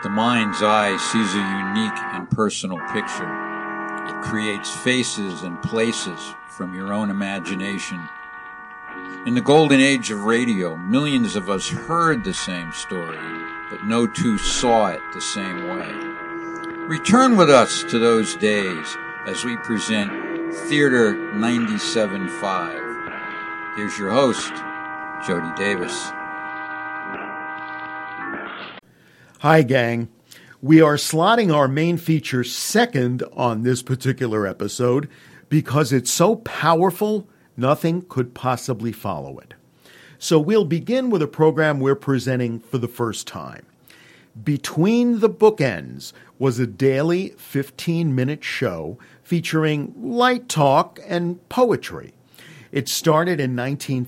The mind's eye sees a unique and personal picture. It creates faces and places from your own imagination. In the golden age of radio, millions of us heard the same story, but no two saw it the same way. Return with us to those days as we present Theater 97.5. Here's your host, Jody Davis. Hi, gang. We are slotting our main feature second on this particular episode because it's so powerful, nothing could possibly follow it. So we'll begin with a program we're presenting for the first time. Between the Bookends was a daily 15-minute show featuring light talk and poetry. It started in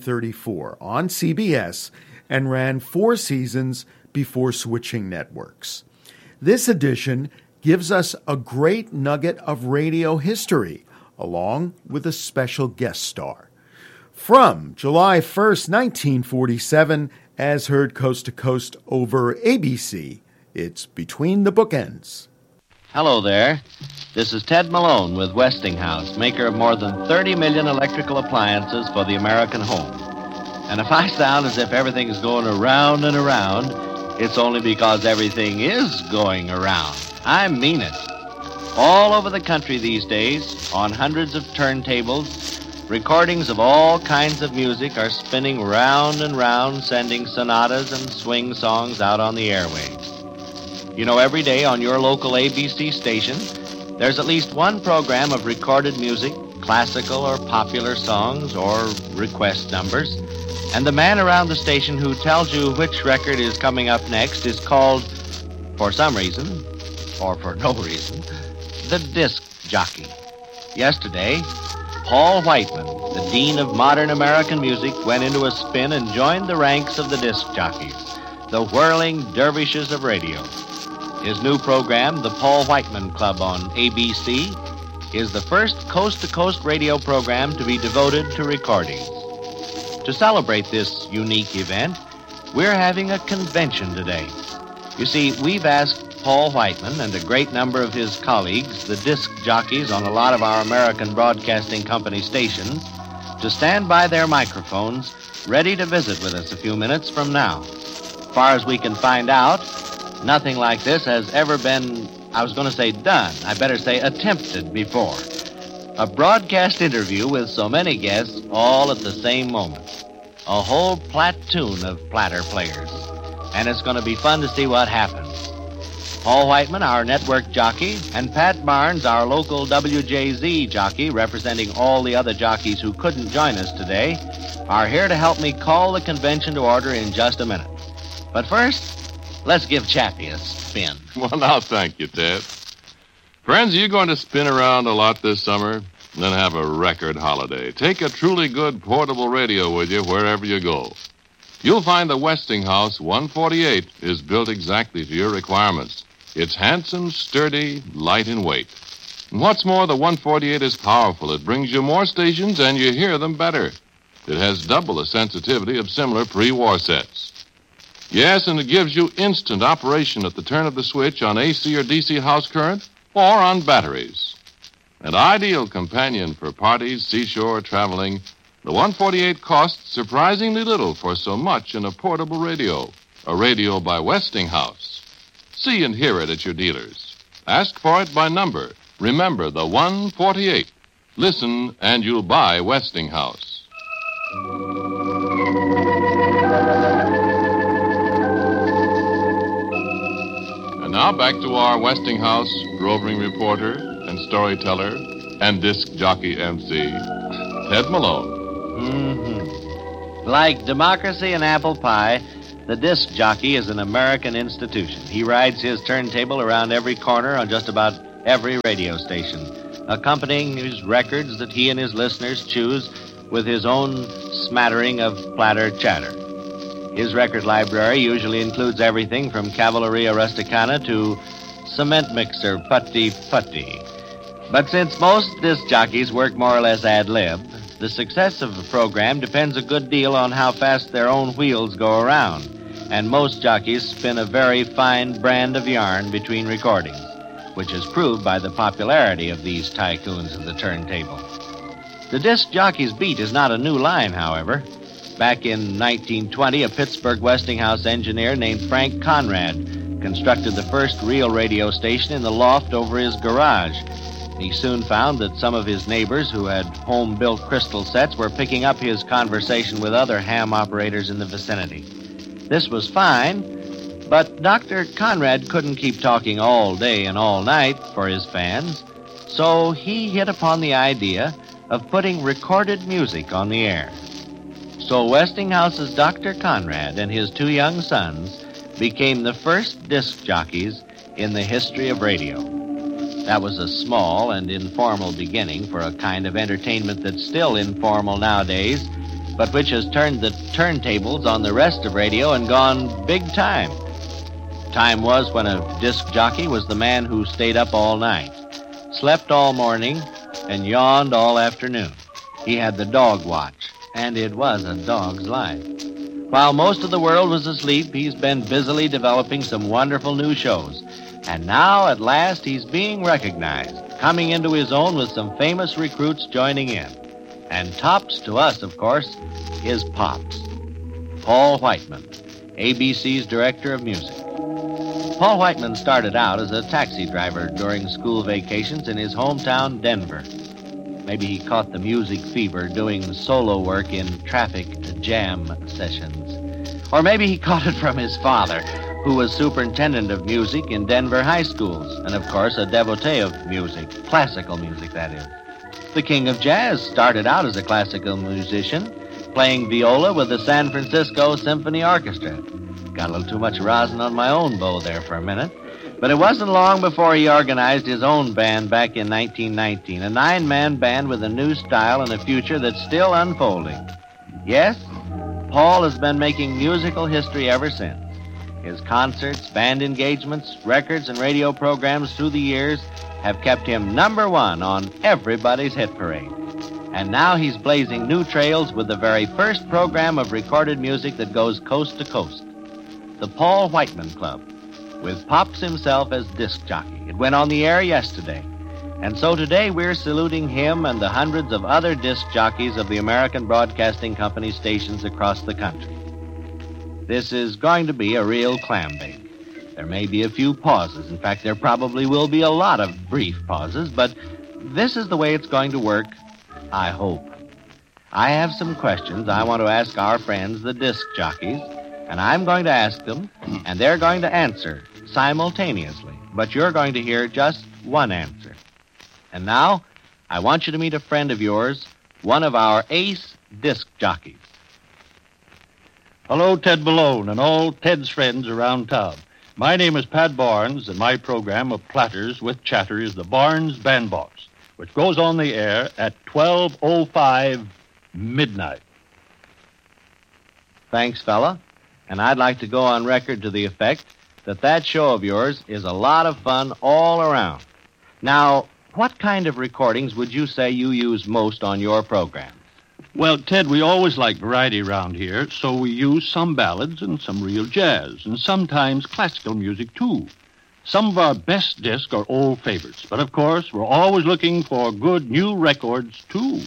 1934 on CBS and ran 4 seasons before switching networks. This edition gives us a great nugget of radio history, along with a special guest star. From July 1st, 1947, as heard coast to coast over ABC, it's Between the Bookends. Hello there. This is Ted Malone with Westinghouse, maker of more than 30 million electrical appliances for the American home. And if I sound as if everything's going around and around, it's only because everything is going around. I mean it. All over the country these days, on hundreds of turntables, recordings of all kinds of music are spinning round and round, sending sonatas and swing songs out on the airwaves. You know, every day on your local ABC station, there's at least one program of recorded music, classical or popular songs or request numbers. And the man around the station who tells you which record is coming up next is called, for some reason, or for no reason, the disc jockey. Yesterday, Paul Whiteman, the dean of modern American music, went into a spin and joined the ranks of the disc jockeys, the whirling dervishes of radio. His new program, the Paul Whiteman Club on ABC, is the first coast-to-coast radio program to be devoted to recordings. To celebrate this unique event, we're having a convention today. You see, we've asked Paul Whiteman and a great number of his colleagues, the disc jockeys on a lot of our American Broadcasting Company stations, to stand by their microphones, ready to visit with us a few minutes from now. As far as we can find out, nothing like this has ever been, I was going to say done, I better say attempted before. A broadcast interview with so many guests all at the same moment. A whole platoon of platter players. And it's going to be fun to see what happens. Paul Whiteman, our network jockey, and Pat Barnes, our local WJZ jockey, representing all the other jockeys who couldn't join us today, are here to help me call the convention to order in just a minute. But first, let's give Chappie a spin. Well, now, thank you, Ted. Friends, are you going to spin around a lot this summer? Then have a record holiday. Take a truly good portable radio with you wherever you go. You'll find the Westinghouse 148 is built exactly to your requirements. It's handsome, sturdy, light in weight. And what's more, the 148 is powerful. It brings you more stations and you hear them better. It has double the sensitivity of similar pre-war sets. Yes, and it gives you instant operation at the turn of the switch on AC or DC house current or on batteries. An ideal companion for parties, seashore, traveling, the 148 costs surprisingly little for so much in a portable radio. A radio by Westinghouse. See and hear it at your dealers. Ask for it by number. Remember, the 148. Listen, and you'll buy Westinghouse. And now back to our Westinghouse roving reporter and storyteller and disc jockey MC, Ted Malone. Like democracy and apple pie, the disc jockey is an American institution. He rides his turntable around every corner on just about every radio station, accompanying his records that he and his listeners choose with his own smattering of platter chatter. His record library usually includes everything from Cavalleria Rusticana to cement mixer putty putty. But since most disc jockeys work more or less ad lib, the success of the program depends a good deal on how fast their own wheels go around. and most jockeys spin a very fine brand of yarn between recordings, which is proved by the popularity of these tycoons of the turntable. The disc jockey's beat is not a new line, however. Back in 1920, a Pittsburgh Westinghouse engineer named Frank Conrad constructed the first real radio station in the loft over his garage. He soon found that some of his neighbors who had home-built crystal sets were picking up his conversation with other ham operators in the vicinity. This was fine, but Dr. Conrad couldn't keep talking all day and all night for his fans, so he hit upon the idea of putting recorded music on the air. So Westinghouse's Dr. Conrad and his two young sons became the first disc jockeys in the history of radio. That was a small and informal beginning for a kind of entertainment that's still informal nowadays, but which has turned the turntables on the rest of radio and gone big time. Time was when a disc jockey was the man who stayed up all night, slept all morning, and yawned all afternoon. He had the dog watch, and it was a dog's life. While most of the world was asleep, he's been busily developing some wonderful new shows. And now, at last, he's being recognized, coming into his own with some famous recruits joining in. And tops to us, of course, is Pops. Paul Whiteman, ABC's director of music. Paul Whiteman started out as a taxi driver during school vacations in his hometown, Denver. Maybe he caught the music fever doing solo work in traffic jam sessions. Or maybe he caught it from his father, who was superintendent of music in Denver high schools, and of course a devotee of music, classical music, that is. The king of jazz started out as a classical musician, playing viola with the San Francisco Symphony Orchestra. Got a little too much rosin on my own bow there for a minute. But it wasn't long before he organized his own band back in 1919, a 9-man band with a new style and a future that's still unfolding. Yes, Paul has been making musical history ever since. His concerts, band engagements, records, and radio programs through the years have kept him number one on everybody's hit parade. And now he's blazing new trails with the very first program of recorded music that goes coast to coast, the Paul Whiteman Club, with Pops himself as disc jockey. It went on the air yesterday. And so today we're saluting him and the hundreds of other disc jockeys of the American Broadcasting Company stations across the country. This is going to be a real clam bake. There may be a few pauses. In fact, there probably will be a lot of brief pauses, but this is the way it's going to work, I hope. I have some questions I want to ask our friends, the disc jockeys, and I'm going to ask them, and they're going to answer simultaneously. But you're going to hear just one answer. And now, I want you to meet a friend of yours, one of our ace disc jockeys. Hello, Ted Malone and all Ted's friends around town. My name is Pat Barnes, and my program of platters with chatter is the Barnes Bandbox, which goes on the air at 12:05 midnight. Thanks, fella. And I'd like to go on record to the effect that show of yours is a lot of fun all around. Now, what kind of recordings would you say you use most on your program? Well, Ted, we always like variety around here, so we use some ballads and some real jazz, and sometimes classical music, too. Some of our best discs are old favorites, but of course, we're always looking for good new records, too.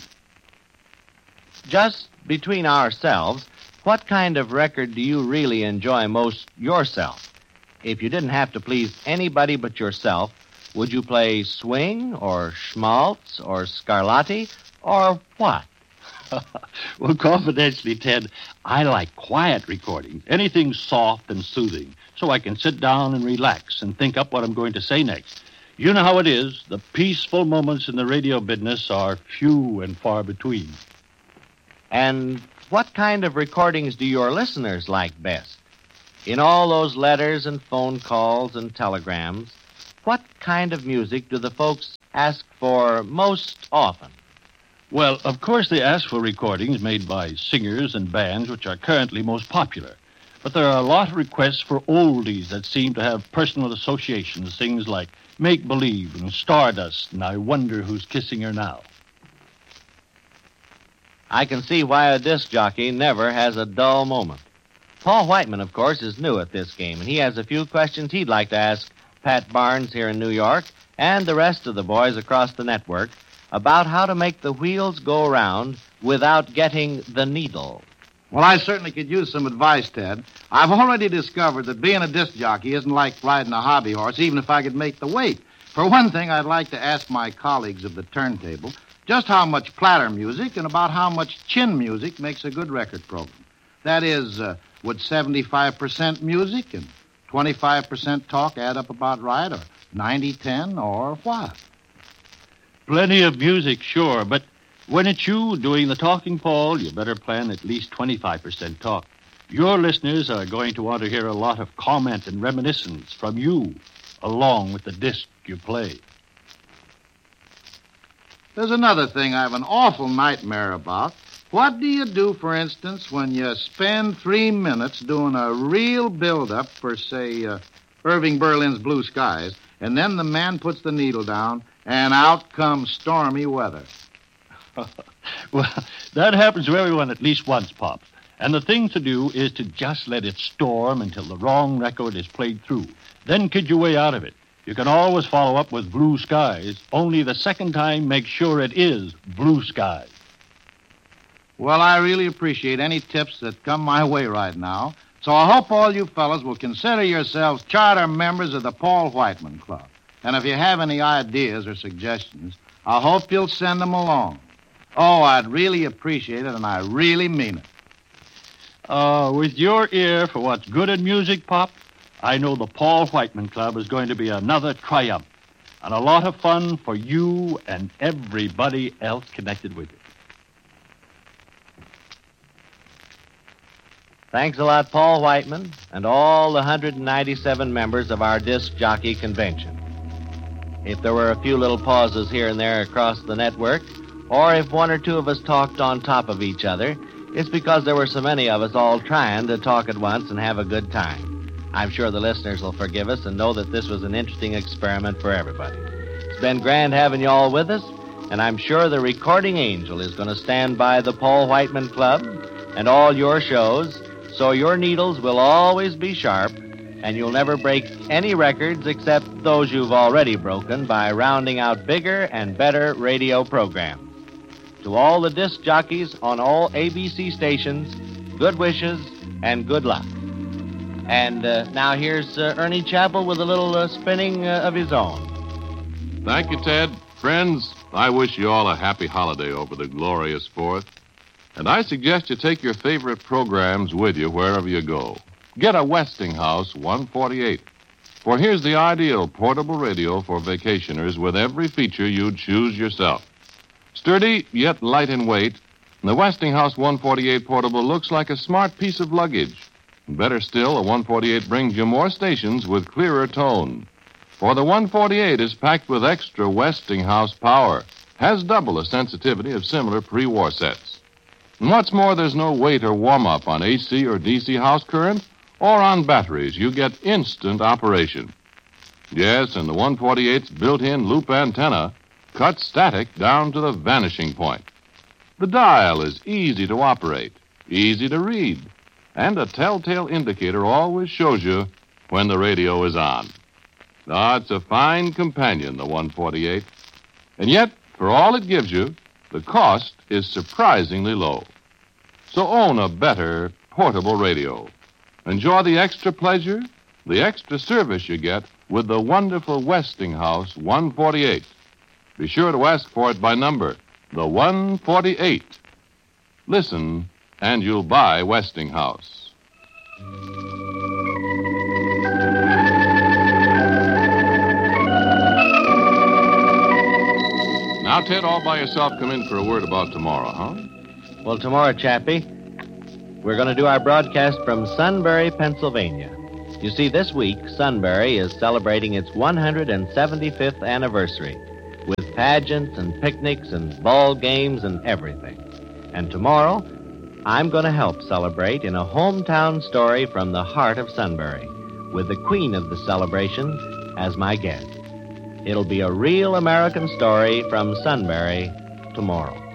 Just between ourselves, what kind of record do you really enjoy most yourself? If you didn't have to please anybody but yourself, would you play swing or schmaltz or Scarlatti or what? Well, confidentially, Ted, I like quiet recordings, anything soft and soothing, so I can sit down and relax and think up what I'm going to say next. You know how it is. The peaceful moments in the radio business are few and far between. And what kind of recordings do your listeners like best? In all those letters and phone calls and telegrams, what kind of music do the folks ask for most often? Well, of course, they ask for recordings made by singers and bands which are currently most popular. But there are a lot of requests for oldies that seem to have personal associations, things like Make Believe and Stardust and I Wonder Who's Kissing Her Now. I can see why a disc jockey never has a dull moment. Paul Whiteman, of course, is new at this game, and he has a few questions he'd like to ask Pat Barnes here in New York and the rest of the boys across the network about how to make the wheels go around without getting the needle. Well, I certainly could use some advice, Ted. I've already discovered that being a disc jockey isn't like riding a hobby horse, even if I could make the weight. For one thing, I'd like to ask my colleagues of the turntable just how much platter music and about how much chin music makes a good record program. That is, would 75% music and 25% talk add up about right, or 90-10, or what? Plenty of music, sure, but when it's you doing the talking, Paul, you better plan at least 25% talk. Your listeners are going to want to hear a lot of comment and reminiscence from you, along with the disc you play. There's another thing I have an awful nightmare about. What do you do, for instance, when you spend 3 minutes doing a real build-up for, say, Irving Berlin's Blue Skies, and then the man puts the needle down, and out comes stormy weather? Well, that happens to everyone at least once, Pop. And the thing to do is to just let it storm until the wrong record is played through. Then kid your way out of it. You can always follow up with Blue Skies, only the second time make sure it is Blue Skies. Well, I really appreciate any tips that come my way right now. So I hope all you fellas will consider yourselves charter members of the Paul Whiteman Club. And if you have any ideas or suggestions, I hope you'll send them along. Oh, I'd really appreciate it, and I really mean it. With your ear for what's good in music, Pop, I know the Paul Whiteman Club is going to be another triumph and a lot of fun for you and everybody else connected with it. Thanks a lot, Paul Whiteman, and all the 197 members of our disc jockey convention. If there were a few little pauses here and there across the network, or if one or two of us talked on top of each other, it's because there were so many of us all trying to talk at once and have a good time. I'm sure the listeners will forgive us and know that this was an interesting experiment for everybody. It's been grand having you all with us, and I'm sure the recording angel is going to stand by the Paul Whiteman Club and all your shows, so your needles will always be sharp, and you'll never break any records except those you've already broken by rounding out bigger and better radio programs. To all the disc jockeys on all ABC stations, good wishes and good luck. And now here's Ernie Chappell with a little spinning of his own. Thank you, Ted. Friends, I wish you all a happy holiday over the glorious 4th. And I suggest you take your favorite programs with you wherever you go. Get a Westinghouse 148. For here's the ideal portable radio for vacationers with every feature you'd choose yourself. Sturdy, yet light in weight, the Westinghouse 148 portable looks like a smart piece of luggage. Better still, a 148 brings you more stations with clearer tone. For the 148 is packed with extra Westinghouse power, has double the sensitivity of similar pre-war sets. And what's more, there's no wait or warm-up on AC or DC house current or on batteries. You get instant operation. Yes, and the 148's built-in loop antenna cuts static down to the vanishing point. The dial is easy to operate, easy to read, and a telltale indicator always shows you when the radio is on. Ah, it's a fine companion, the 148. And yet, for all it gives you, the cost is surprisingly low. So own a better portable radio. Enjoy the extra pleasure, the extra service you get with the wonderful Westinghouse 148. Be sure to ask for it by number, the 148. Listen, and you'll buy Westinghouse. Now, Ted, all by yourself, come in for a word about tomorrow, huh? Well, tomorrow, Chappie, we're going to do our broadcast from Sunbury, Pennsylvania. You see, this week, Sunbury is celebrating its 175th anniversary with pageants and picnics and ball games and everything. And tomorrow, I'm going to help celebrate in a hometown story from the heart of Sunbury, with the queen of the celebration as my guest. It'll be a real American story from Sunbury tomorrow.